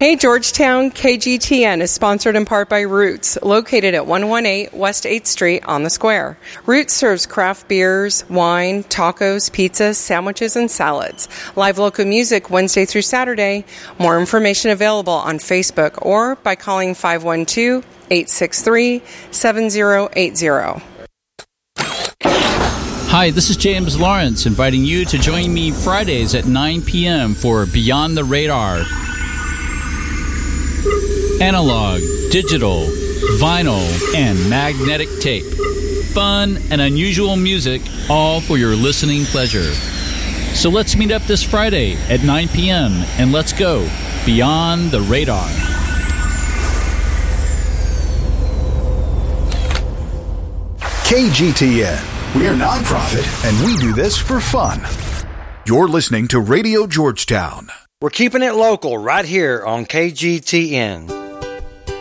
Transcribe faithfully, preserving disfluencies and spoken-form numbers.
Hey Georgetown, K G T N is sponsored in part by Roots, located at one eighteen West eighth Street on the Square. Roots serves craft beers, wine, tacos, pizzas, sandwiches, and salads. Live local music Wednesday through Saturday. More information available on Facebook or by calling five one two, eight six three, seven zero eight zero. Hi, this is James Lawrence, inviting you to join me Fridays at nine p.m. for Beyond the Radar. Analog, digital, vinyl, and magnetic tape. Fun and unusual music, all for your listening pleasure. So let's meet up this Friday at nine p.m. and let's go Beyond the Radar. K G T N. We're nonprofit, and we do this for fun. You're listening to Radio Georgetown. We're keeping it local right here on K G T N.